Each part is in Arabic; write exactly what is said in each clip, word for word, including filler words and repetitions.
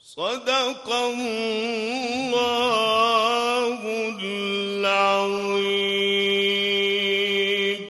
صدق الله العظيم.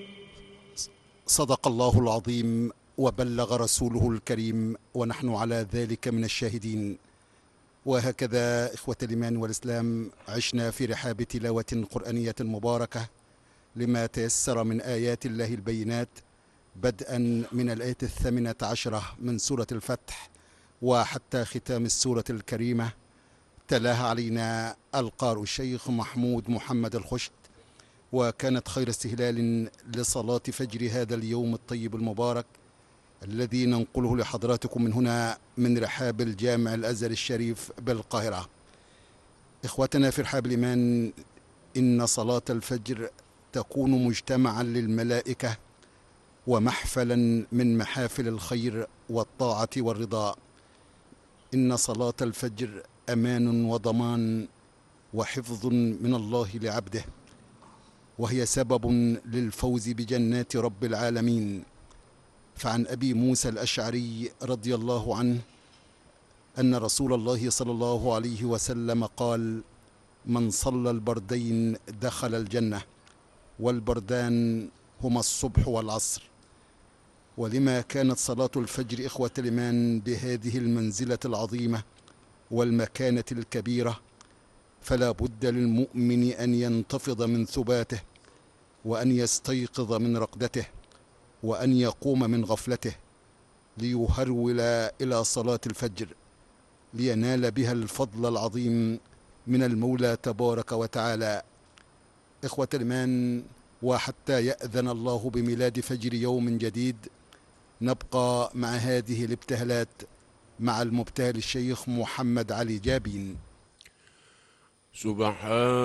صدق الله العظيم وبلغ رسوله الكريم، ونحن على ذلك من الشاهدين. وهكذا إخوة الإيمان والإسلام عشنا في رحاب تلاوة قرآنية مباركة لما تيسر من آيات الله البينات، بدءا من الآية الثامنة عشرة من سورة الفتح وحتى ختام السورة الكريمة. تلاها علينا القارئ الشيخ محمود محمد الخشت، وكانت خير استهلال لصلاة فجر هذا اليوم الطيب المبارك الذي ننقله لحضراتكم من هنا من رحاب الجامع الأزهر الشريف بالقاهرة. إخوتنا في رحاب الإيمان، إن صلاة الفجر تكون مجتمعا للملائكة ومحفلا من محافل الخير والطاعة والرضا. إن صلاة الفجر أمان وضمان وحفظ من الله لعبده، وهي سبب للفوز بجنات رب العالمين. فعن أبي موسى الأشعري رضي الله عنه أن رسول الله صلى الله عليه وسلم قال: من صلى البردين دخل الجنة، والبردان هما الصبح والعصر. ولما كانت صلاة الفجر إخوة الإيمان بهذه المنزلة العظيمة والمكانة الكبيرة، فلا بد للمؤمن أن ينتفض من ثباته، وأن يستيقظ من رقدته، وأن يقوم من غفلته ليهرول إلى صلاة الفجر لينال بها الفضل العظيم من المولى تبارك وتعالى. إخوة الإيمان، وحتى يأذن الله بميلاد فجر يوم جديد، نبقى مع هذه الابتهالات مع المبتهل الشيخ محمد علي جابين. سبحان